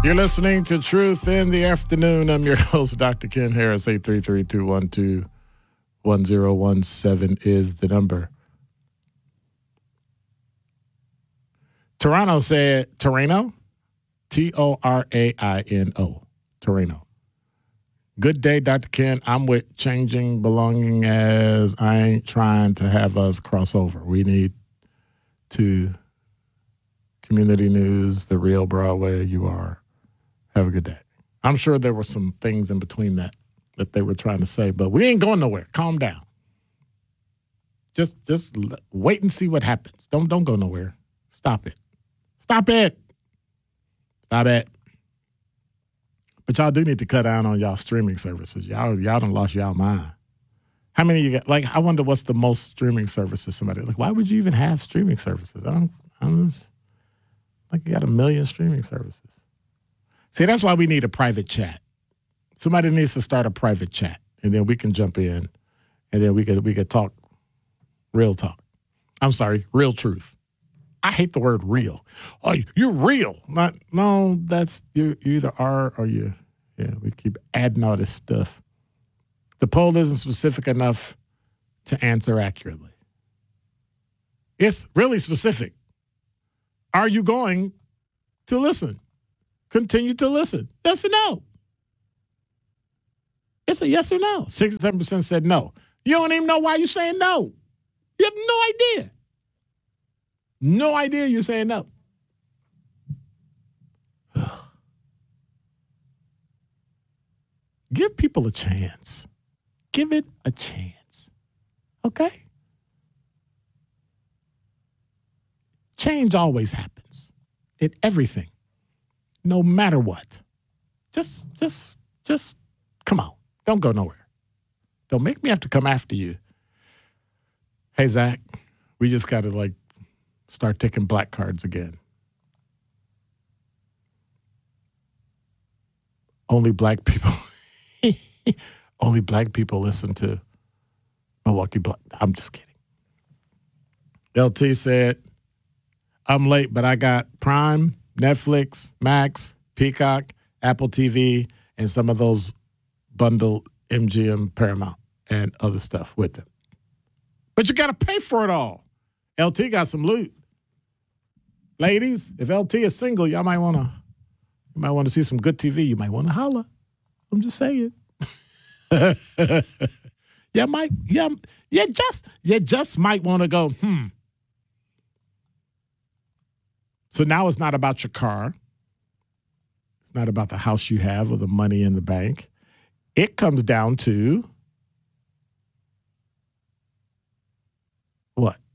You're listening to Truth in the Afternoon. I'm your host, Dr. Ken Harris. 833-212-1017 is the number. Toronto said, Torano? T-O-R-A-I-N-O. Torano. Good day, Dr. Ken. I'm with Changing Belonging as I ain't trying to have us cross over. We need to community news, the real Broadway, you are. Have a good day. I'm sure there were some things in between that they were trying to say, but we ain't going nowhere. Calm down. Just wait and see what happens. Don't go nowhere. Stop it. Stop it. Stop it. But y'all do need to cut down on y'all streaming services. Y'all done lost y'all mind. How many you got? Like, I wonder what's the most streaming services somebody, like, why would you even have streaming services? I'm just, like, you got 1 million streaming services. See, that's why we need a private chat. Somebody needs to start a private chat, and then we can jump in, and then we could talk real talk. I'm sorry, real truth. I hate the word real. Oh, you're real. No, that's you either are or you. Yeah, we keep adding all this stuff. The poll isn't specific enough to answer accurately. It's really specific. Are you going to listen? Continue to listen. Yes or no? It's a yes or no. 67% said no. You don't even know why you're saying no. You have no idea. No idea you're saying no. Give people a chance. Give it a chance. Okay? Change always happens in everything. No matter what. Just come on. Don't go nowhere. Don't make me have to come after you. Hey, Zach, we just got to, start taking black cards again. Only black people listen to Milwaukee Black. I'm just kidding. LT said, I'm late, but I got Prime, Netflix, Max, Peacock, Apple TV, and some of those bundled MGM, Paramount, and other stuff with them. But you got to pay for it all. LT got some loot. Ladies, if LT is single, y'all might want to see some good TV. You might want to holler. I'm just saying. You just might want to go, So now it's not about your car. It's not about the house you have or the money in the bank. It comes down to what?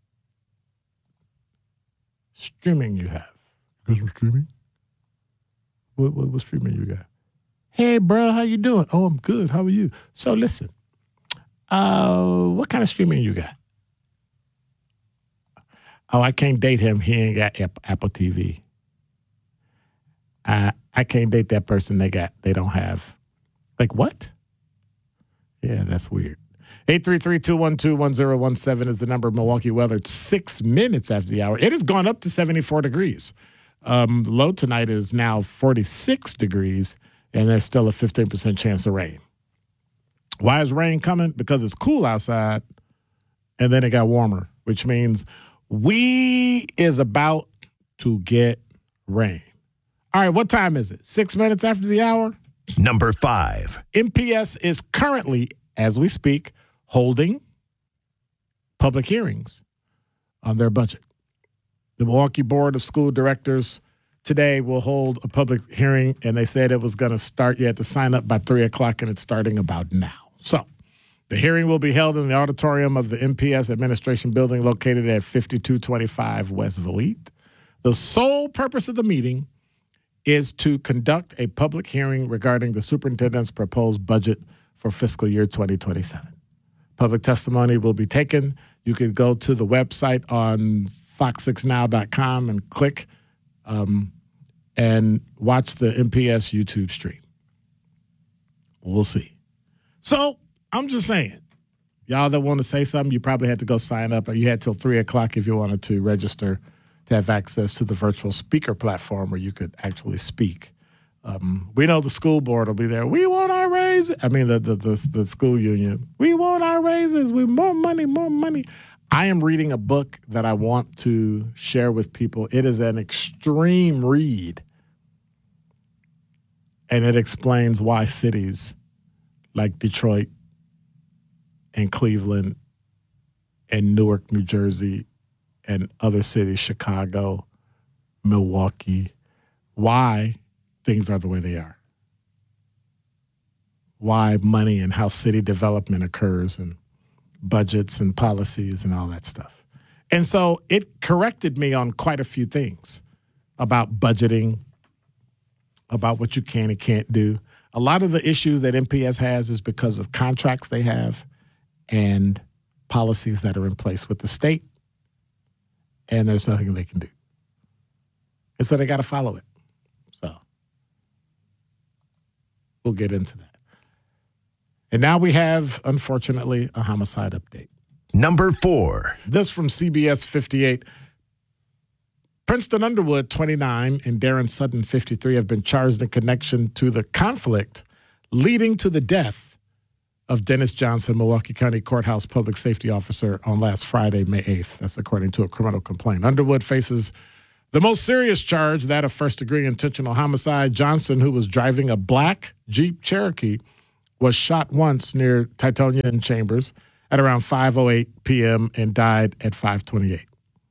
Streaming you have. You got some streaming? What streaming you got? Hey, bro, how you doing? Oh, I'm good. How are you? So listen, what kind of streaming you got? Oh, I can't date him. He ain't got Apple TV. I can't date that person. They don't have. Like what? Yeah, that's weird. 833-212-1017 is the number. Milwaukee weather. 6 minutes after the hour. It has gone up to 74 degrees. Low tonight is now 46 degrees, and there's still a 15% chance of rain. Why is rain coming? Because it's cool outside, and then it got warmer, which means we is about to get rain. All right, what time is it? 6 minutes after the hour? Number 5. MPS is currently, as we speak, holding public hearings on their budget. The Milwaukee Board of School Directors today will hold a public hearing, and they said it was going to start. You had to sign up by 3 o'clock, and it's starting about now. So the hearing will be held in the auditorium of the MPS Administration Building located at 5225 West Valete. The sole purpose of the meeting is to conduct a public hearing regarding the superintendent's proposed budget for fiscal year 2027. Public testimony will be taken. You can go to the website on fox6now.com and click and watch the MPS YouTube stream. We'll see. So I'm just saying, y'all that want to say something, you probably had to go sign up, or you had till 3 o'clock if you wanted to register to have access to the virtual speaker platform where you could actually speak We know the school board will be there. We want our raises. I mean, the school union. We want our raises with more money, more money. I am reading a book that I want to share with people. It is an extreme read, and it explains why cities like Detroit and Cleveland and Newark, New Jersey, and other cities, Chicago, Milwaukee, why things are the way they are. Why money and how city development occurs and budgets and policies and all that stuff. And so it corrected me on quite a few things about budgeting, about what you can and can't do. A lot of the issues that MPS has is because of contracts they have and policies that are in place with the state, and there's nothing they can do. And so they got to follow it. So we'll get into that. And now we have, unfortunately, a homicide update. Number 4. This from CBS 58. Princeton Underwood, 29, and Darren Sutton, 53, have been charged in connection to the conflict leading to the death of Dennis Johnson, Milwaukee County Courthouse public safety officer, on last Friday, May 8th. That's according to a criminal complaint. Underwood faces the most serious charge, that of first-degree intentional homicide. Johnson, who was driving a black Jeep Cherokee, was shot once near Titonia and Chambers at around 5:08 p.m. and died at 5:28.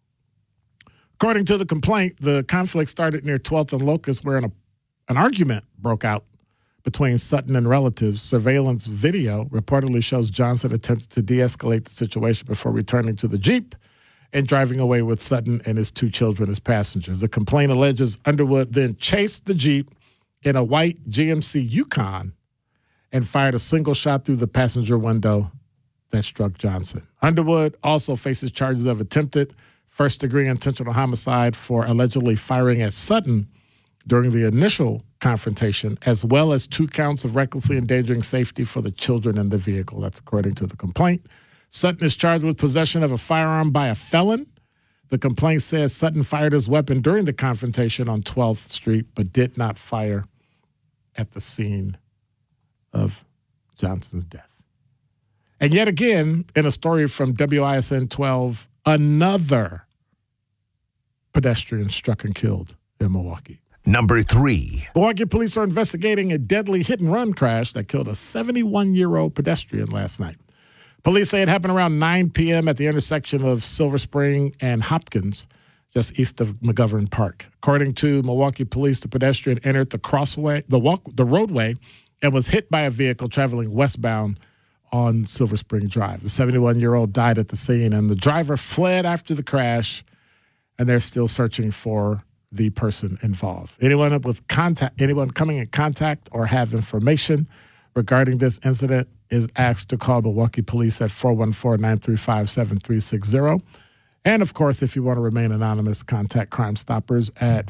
According to the complaint, the conflict started near 12th and Locust, where an argument broke out between Sutton and relatives. Surveillance video reportedly shows Johnson attempted to de-escalate the situation before returning to the Jeep and driving away with Sutton and his 2 children as passengers. The complaint alleges Underwood then chased the Jeep in a white GMC Yukon and fired a single shot through the passenger window that struck Johnson. Underwood also faces charges of attempted first-degree intentional homicide for allegedly firing at Sutton during the initial confrontation, as well as 2 counts of recklessly endangering safety for the children in the vehicle. That's according to the complaint. Sutton is charged with possession of a firearm by a felon. The complaint says Sutton fired his weapon during the confrontation on 12th Street, but did not fire at the scene of Johnson's death. And yet again, in a story from WISN 12, another pedestrian struck and killed in Milwaukee. Number 3. Milwaukee police are investigating a deadly hit-and-run crash that killed a 71-year-old pedestrian last night. Police say it happened around 9 p.m. at the intersection of Silver Spring and Hopkins, just east of McGovern Park. According to Milwaukee police, the pedestrian entered the roadway and was hit by a vehicle traveling westbound on Silver Spring Drive. The 71-year-old died at the scene, and the driver fled after the crash, and they're still searching for the person involved. Anyone coming in contact or have information regarding this incident is asked to call Milwaukee Police at 414-935-7360. And, of course, if you want to remain anonymous, contact Crime Stoppers at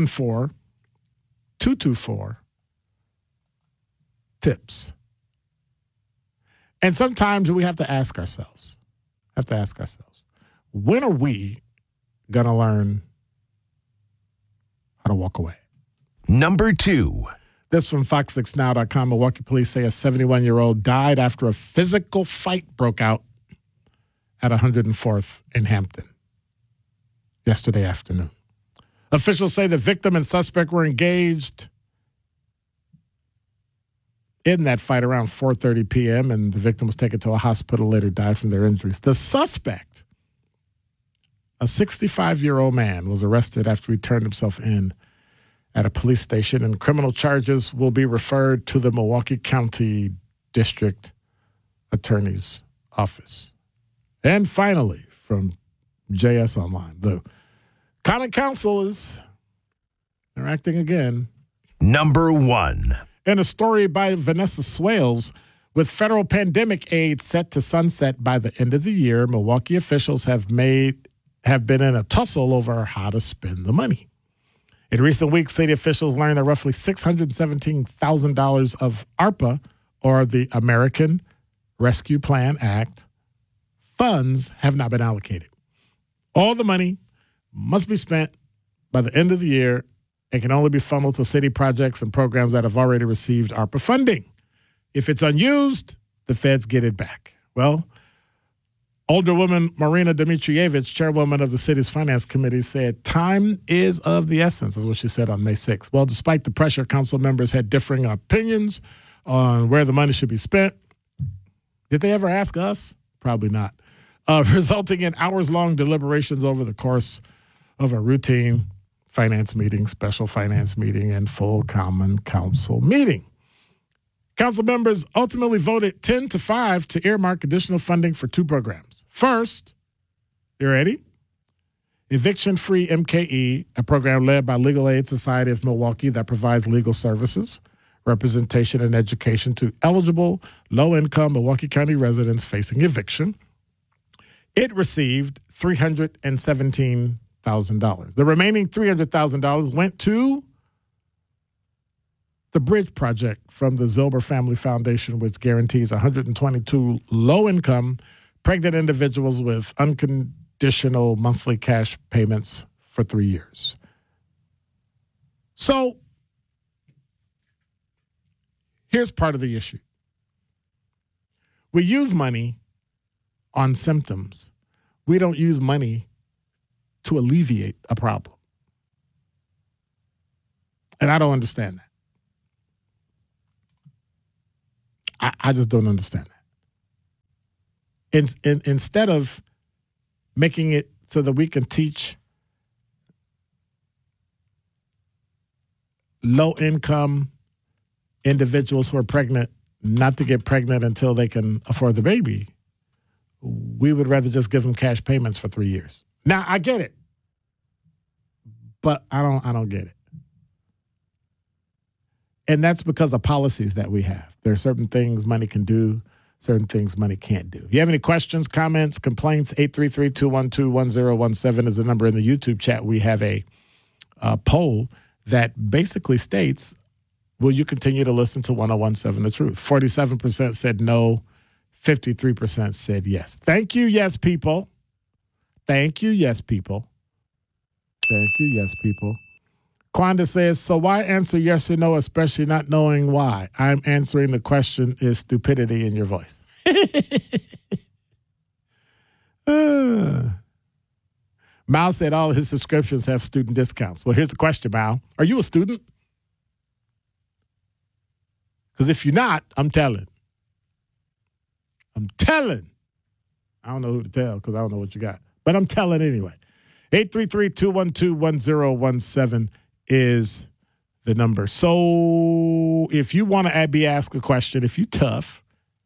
414-224-TIPS. And sometimes we have to ask ourselves, when are we going to learn how to walk away? Number 2. This from Fox6Now.com. Milwaukee police say a 71-year-old died after a physical fight broke out at 104th in Hampton yesterday afternoon. Officials say the victim and suspect were engaged in that fight around 4:30 p.m., and the victim was taken to a hospital, later died from their injuries. The suspect, a 65-year-old man, was arrested after he turned himself in at a police station, and criminal charges will be referred to the Milwaukee County District Attorney's Office. And finally, from JS Online, the Common Council is interacting again. Number 1. In a story by Vanessa Swales, with federal pandemic aid set to sunset by the end of the year, Milwaukee officials have been in a tussle over how to spend the money. In recent weeks, city officials learned that roughly $617,000 of ARPA, or the American Rescue Plan Act, funds have not been allocated. All the money must be spent by the end of the year, and can only be funneled to city projects and programs that have already received ARPA funding. If it's unused, the feds get it back. Well, Alderwoman Marina Dmitrievich, chairwoman of the city's finance committee, said time is of the essence, is what she said on May 6th. Well, despite the pressure, council members had differing opinions on where the money should be spent. Did they ever ask us? Probably not. Resulting in hours-long deliberations over the course of a routine finance meeting, special finance meeting, and full common council meeting. Council members ultimately voted 10-5 to earmark additional funding for two programs. First, you ready? Eviction-Free MKE, a program led by Legal Aid Society of Milwaukee that provides legal services, representation, and education to eligible low-income Milwaukee County residents facing eviction. It received $317,000. The remaining $300,000 went to the Bridge Project from the Zilber Family Foundation, which guarantees 122 low-income pregnant individuals with unconditional monthly cash payments for 3 years. So here's part of the issue. We use money on symptoms. We don't use money to alleviate a problem. And I don't understand that. I just don't understand that. Instead of making it so that we can teach low-income individuals who are pregnant not to get pregnant until they can afford the baby, we would rather just give them cash payments for 3 years. Now, I get it, but I don't get it. And that's because of policies that we have. There are certain things money can do, certain things money can't do. You have any questions, comments, complaints? 833-212-1017 is the number in the YouTube chat. We have a poll that basically states, will you continue to listen to 1017 The Truth? 47% said no, 53% said yes. Thank you, yes, people. Thank you, yes, people. Thank you, yes, people. Quanda says, so why answer yes or no, especially not knowing why? I'm answering the question is stupidity in your voice. Mal said all of his subscriptions have student discounts. Well, here's the question, Mal. Are you a student? Because if you're not, I'm telling. I don't know who to tell because I don't know what you got. But I'm telling anyway. 833-212-1017 is the number. So if you want to be asked a question, if you tough,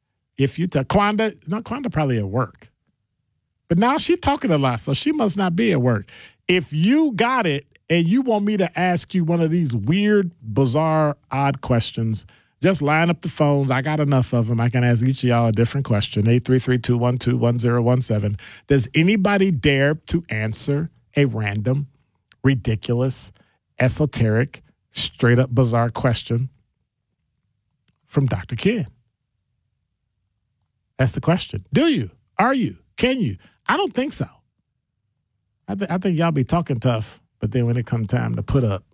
Quanda probably at work. But now she's talking a lot, so she must not be at work. If you got it and you want me to ask you one of these weird, bizarre, odd questions, just line up the phones. I got enough of them. I can ask each of y'all a different question. 833-212-1017. Does anybody dare to answer a random, ridiculous, esoteric, straight-up bizarre question from Dr. Ken? That's the question. Do you? Are you? Can you? I don't think so. I think y'all be talking tough, but then when it comes time to put up,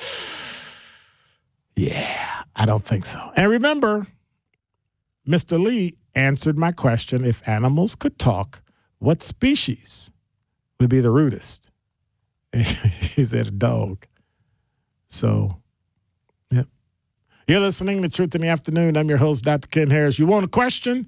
yeah, I don't think so. And remember, Mr. Lee answered my question, if animals could talk, what species would be the rudest? He said a dog. So, yep. You're listening to Truth in the Afternoon. I'm your host, Dr. Ken Harris. You want a question?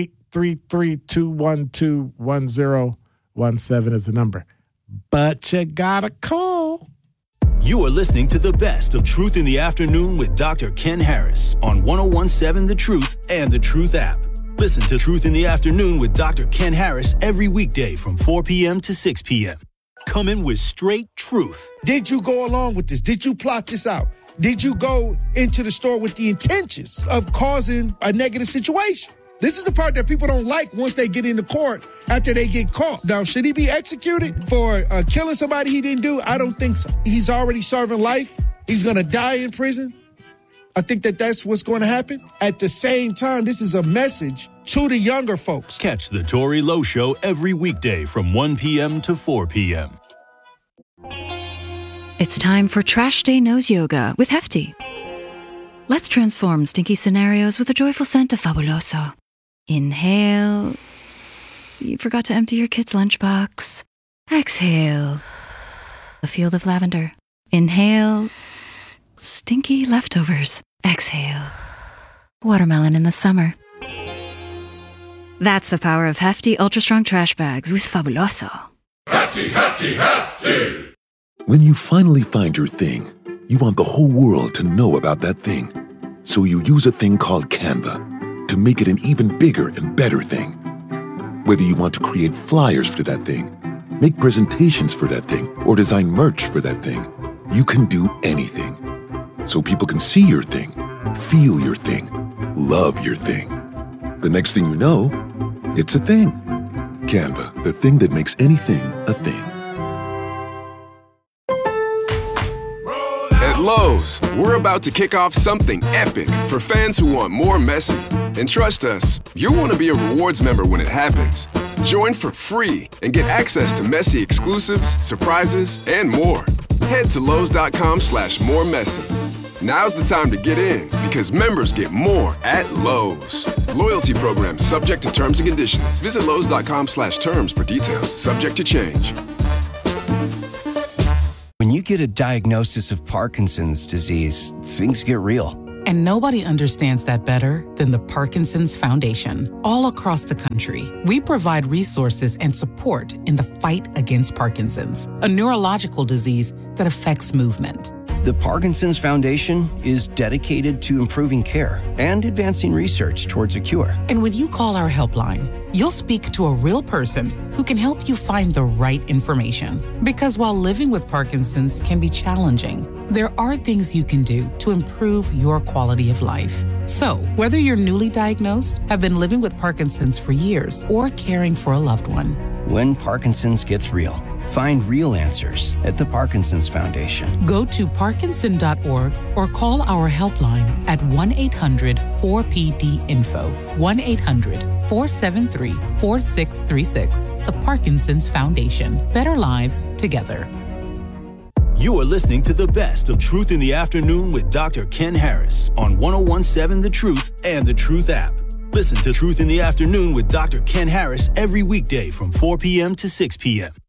833-212-1017 is the number. But you gotta call. You are listening to the best of Truth in the Afternoon with Dr. Ken Harris on 1017 The Truth and The Truth app. Listen to Truth in the Afternoon with Dr. Ken Harris every weekday from 4 p.m. to 6 p.m. Coming with straight truth. Did you go along with this? Did you plot this out? Did you go into the store with the intentions of causing a negative situation? This is the part that people don't like once they get into court after they get caught. Now, should he be executed for killing somebody he didn't do? I don't think so. He's already serving life. He's going to die in prison. I think that that's what's going to happen. At the same time, this is a message to the younger folks. Catch the Tory Lowe Show every weekday from 1 p.m. to 4 p.m. It's time for Trash Day Nose Yoga with Hefty. Let's transform stinky scenarios with the joyful scent of Fabuloso. Inhale. You forgot to empty your kid's lunchbox. Exhale. A field of lavender. Inhale. Stinky leftovers. Exhale. Watermelon in the summer. That's the power of Hefty Ultra Strong Trash Bags with Fabuloso. Hefty, hefty, hefty! When you finally find your thing, you want the whole world to know about that thing. So you use a thing called Canva to make it an even bigger and better thing. Whether you want to create flyers for that thing, make presentations for that thing, or design merch for that thing, you can do anything. So people can see your thing, feel your thing, love your thing. The next thing you know, it's a thing. Canva, the thing that makes anything a thing. At Lowe's, we're about to kick off something epic for fans who want more Messi. And trust us, you'll want to be a rewards member when it happens. Join for free and get access to Messi exclusives, surprises, and more. Head to Lowe's.com/moremessy. Now's the time to get in because members get more at Lowe's. Loyalty program subject to terms and conditions. Visit Lowe's.com/terms for details. Subject to change. When you get a diagnosis of Parkinson's disease, things get real. And nobody understands that better than the Parkinson's Foundation. All across the country, we provide resources and support in the fight against Parkinson's, a neurological disease that affects movement. The Parkinson's Foundation is dedicated to improving care and advancing research towards a cure. And when you call our helpline, you'll speak to a real person who can help you find the right information. Because while living with Parkinson's can be challenging, there are things you can do to improve your quality of life. So, whether you're newly diagnosed, have been living with Parkinson's for years, or caring for a loved one, when Parkinson's gets real, find real answers at the Parkinson's Foundation. Go to parkinson.org or call our helpline at 1-800-4PD-INFO, 1-800-473-4636. The Parkinson's Foundation. Better lives together. You are listening to the best of Truth in the Afternoon with Dr. Ken Harris on 101.7 The Truth and The Truth app. Listen to Truth in the Afternoon with Dr. Ken Harris every weekday from 4 p.m. to 6 p.m.